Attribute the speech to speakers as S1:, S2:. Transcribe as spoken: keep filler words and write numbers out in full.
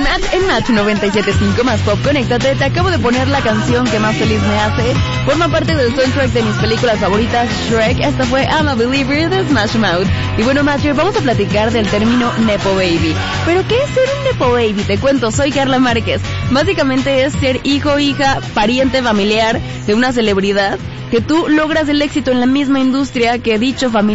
S1: Nat en Nat noventa y siete punto cinco más pop, conéctate. Te acabo de poner la canción que más feliz me hace. Forma parte del soundtrack de mis películas favoritas, Shrek. Esta fue I'm a Believer de Smash Mouth. Y bueno, Matthew, vamos a platicar del término Nepo Baby. ¿Pero qué es ser un Nepo Baby? Te cuento, soy Carla Márquez. Básicamente es ser hijo, hija, pariente, familiar de una celebridad, que tú logras el éxito en la misma industria que dicho familiar